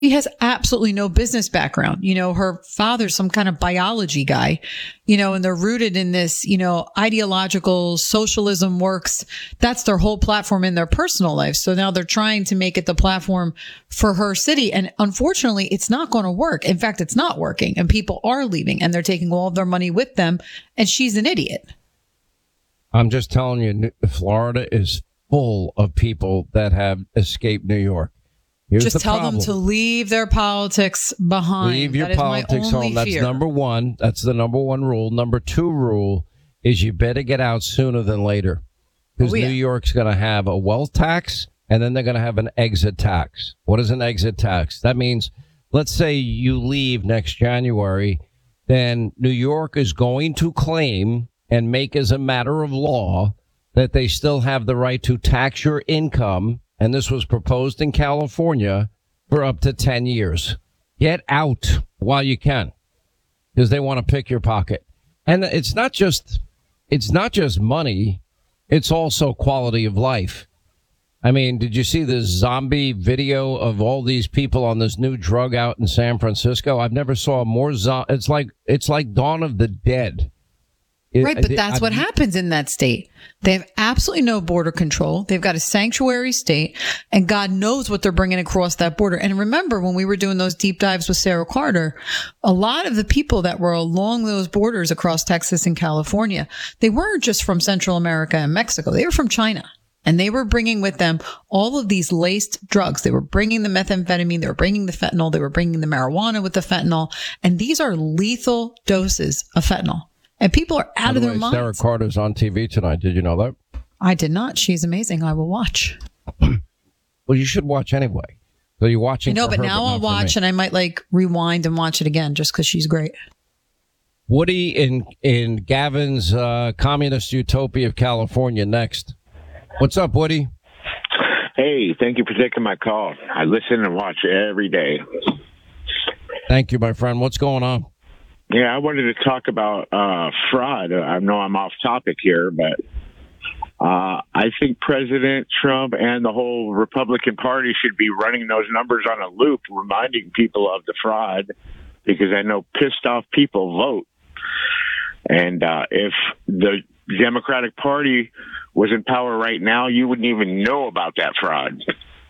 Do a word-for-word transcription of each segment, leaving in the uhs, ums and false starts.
She has absolutely no business background. You know, her father's some kind of biology guy, you know, and they're rooted in this, you know, ideological socialism works. That's their whole platform in their personal life. So now they're trying to make it the platform for her city. And unfortunately, it's not going to work. In fact, it's not working, and people are leaving and they're taking all of their money with them. And she's an idiot. I'm just telling you, Florida is full of people that have escaped New York. Here's Just the tell problem. them to leave their politics behind. Leave your that politics is my only home. That's fear. number one. That's the number one rule. Number two rule is you better get out sooner than later. Because Oh, yeah. New York's going to have a wealth tax, and then they're going to have an exit tax. What is an exit tax? That means, let's say you leave next January, then New York is going to claim and make as a matter of law that they still have the right to tax your income. And this was proposed in California for up to ten years. Get out while you can, because they want to pick your pocket. And it's not just, it's not just money. It's also quality of life. I mean, did you see this zombie video of all these people on this new drug out in San Francisco? I've never saw more zo- It's like, it's like Dawn of the Dead. It, Right, but that's I, what happens in that state. They have absolutely no border control. They've got a sanctuary state, and God knows what they're bringing across that border. And remember, when we were doing those deep dives with Sarah Carter, a lot of the people that were along those borders across Texas and California, they weren't just from Central America and Mexico. They were from China. And they were bringing with them all of these laced drugs. They were bringing the methamphetamine. They were bringing the fentanyl. They were bringing the marijuana with the fentanyl. And these are lethal doses of fentanyl. And people are out of their minds. Sarah Carter's on T V tonight. Did you know that? I did not. She's amazing. I will watch. Well, you should watch anyway. So you're watching. I know, for but her, now but I'll not for watch me. and I might like rewind and watch it again just because she's great. Woody in in Gavin's uh, communist utopia of California next. What's up, Woody? Hey, thank you for taking my call. I listen and watch every day. Thank you, my friend. What's going on? Yeah, I wanted to talk about uh, fraud. I know I'm off topic here, but uh, I think President Trump and the whole Republican Party should be running those numbers on a loop, reminding people of the fraud, because I know pissed off people vote. And uh, if the Democratic Party was in power right now, you wouldn't even know about that fraud.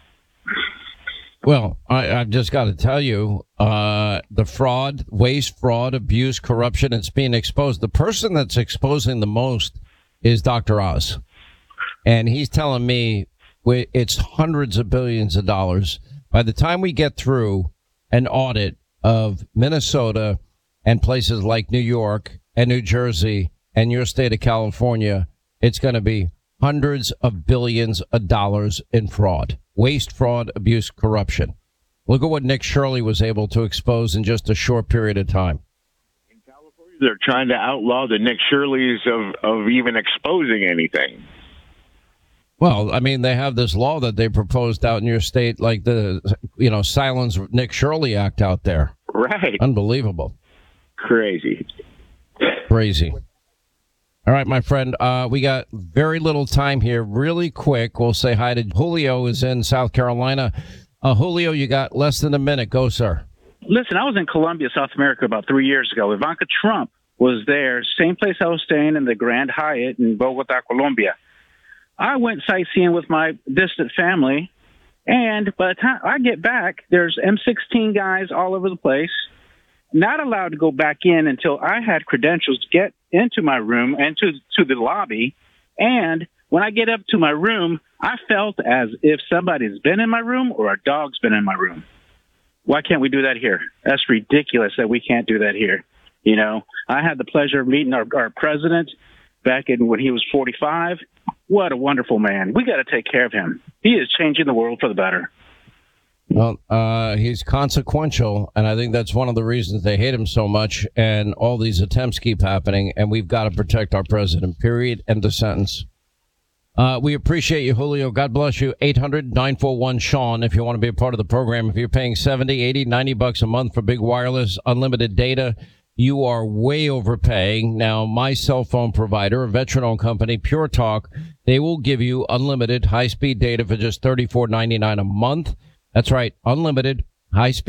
Well, I, I've just got to tell you, uh, the fraud, waste, fraud, abuse, corruption, it's being exposed. The person that's exposing the most is Doctor Oz. And he's telling me we- it's hundreds of billions of dollars. By the time we get through an audit of Minnesota and places like New York and New Jersey and your state of California, it's going to be hundreds of billions of dollars in fraud. Waste, fraud, abuse, corruption. Look at what Nick Shirley was able to expose in just a short period of time. In California, they're trying to outlaw the Nick Shirleys of, of even exposing anything. Well, I mean, they have this law that they proposed out in your state, like the, you know, Silence Nick Shirley Act out there. Right. Unbelievable. Crazy. Crazy. All right, my friend, uh, we got very little time here. Really quick, we'll say hi to Julio, is in South Carolina. Uh, Julio, you got less than a minute. Go, sir. Listen, I was in Colombia, South America about three years ago. Ivanka Trump was there, same place I was staying in the Grand Hyatt in Bogota, Colombia. I went sightseeing with my distant family, and by the time I get back, there's M sixteen guys all over the place. Not allowed to go back in until I had credentials to get into my room and to, to the lobby. And when I get up to my room, I felt as if somebody's been in my room or a dog's been in my room. Why can't we do that here? That's ridiculous that we can't do that here. You know, I had the pleasure of meeting our, our president back in when he was forty-five. What a wonderful man. We got to take care of him. He is changing the world for the better. Well, uh, he's consequential, and I think that's one of the reasons they hate him so much, and all these attempts keep happening, and we've got to protect our president, period, end of sentence. Uh, we appreciate you, Julio. God bless you. eight hundred nine four one Sean, if you want to be a part of the program. If you're paying seventy, eighty, ninety bucks a month for big wireless, unlimited data, you are way overpaying. Now, my cell phone provider, a veteran-owned company, Pure Talk, they will give you unlimited high-speed data for just thirty-four ninety-nine a month. That's right, unlimited, high speed